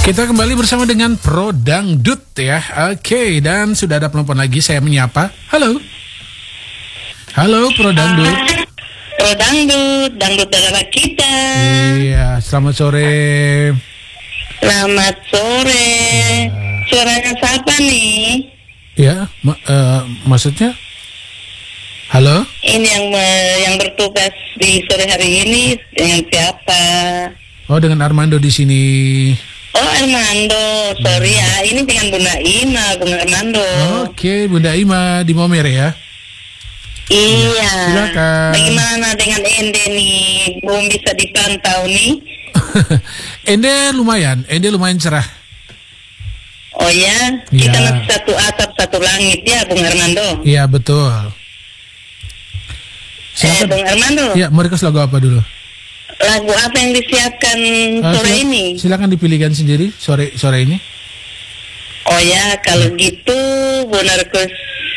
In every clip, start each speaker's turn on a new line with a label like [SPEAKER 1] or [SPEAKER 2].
[SPEAKER 1] Kita kembali bersama dengan Pro Dangdut ya. Oke, dan sudah ada penelpon lagi, saya menyapa. Halo. Halo Pro Dangdut.
[SPEAKER 2] Pro Dangdut, dangdut adalah kita.
[SPEAKER 1] Iya, selamat sore.
[SPEAKER 2] Selamat sore. Suaranya siapa nih?
[SPEAKER 1] Ya, maksudnya? Halo?
[SPEAKER 2] Ini yang bertugas di sore hari ini dengan siapa?
[SPEAKER 1] Oh, dengan Armando di sini.
[SPEAKER 2] Oh, Armando, sorry ya, ini dengan Bunda Ima, Bung Armando.
[SPEAKER 1] Oke, Bunda Ima di Momere ya.
[SPEAKER 2] Iya.
[SPEAKER 1] Silakan.
[SPEAKER 2] Bagaimana dengan Ende nih? Belum bisa dipantau nih.
[SPEAKER 1] Ende lumayan cerah.
[SPEAKER 2] Oh ya,
[SPEAKER 1] Iya.
[SPEAKER 2] kita masih satu atap satu langit ya, Bung Armando.
[SPEAKER 1] Iya, betul. Silakan.
[SPEAKER 2] Bung Armando.
[SPEAKER 1] Ya, mau request lagu apa dulu?
[SPEAKER 2] Lagu apa yang disiapkan sore ini?
[SPEAKER 1] Silakan dipilihkan sendiri sore ini.
[SPEAKER 2] Oh ya, kalau gitu Bonarkus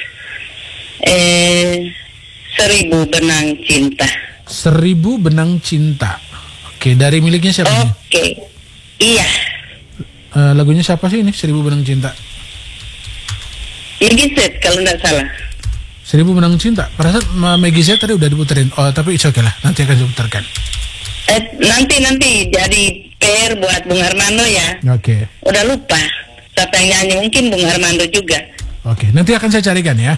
[SPEAKER 2] 1000 benang cinta.
[SPEAKER 1] 1000 benang cinta. Oke, dari miliknya siapa nih?
[SPEAKER 2] Oke. Iya.
[SPEAKER 1] Lagunya siapa sih ini? 1000 benang cinta.
[SPEAKER 2] Megizet kalau tidak salah.
[SPEAKER 1] 1000 benang cinta. Perasaan Megizet tadi udah diputerin. Oh, tapi it's okay lah. Nanti akan diputarkan.
[SPEAKER 2] Nanti jadi PR buat Bung Armando ya.
[SPEAKER 1] Oke.
[SPEAKER 2] Udah lupa siapa yang nyanyi, mungkin Bung Armando juga.
[SPEAKER 1] Oke, nanti akan saya carikan ya.